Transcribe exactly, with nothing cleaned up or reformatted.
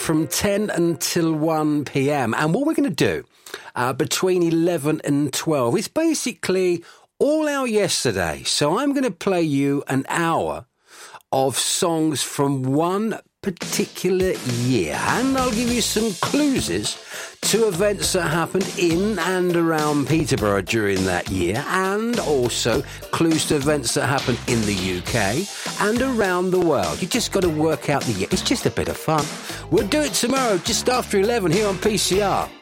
from ten until one p.m. And what we're going to do uh, between eleven and twelve is basically all our yesterday. So I'm going to play you an hour of songs from one particular year, and I'll give you some clues to events that happened in and around Peterborough during that year, and also clues to events that happened in the U K and around the world. You just got to work out the year. It's just a bit of fun. We'll do it tomorrow just after eleven here on P C R.